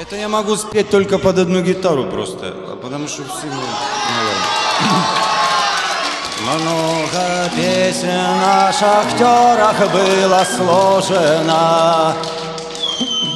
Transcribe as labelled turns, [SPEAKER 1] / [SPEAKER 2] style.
[SPEAKER 1] Это я могу спеть только под одну гитару просто, потому что все, наверное. Много песен о шахтерах было сложено.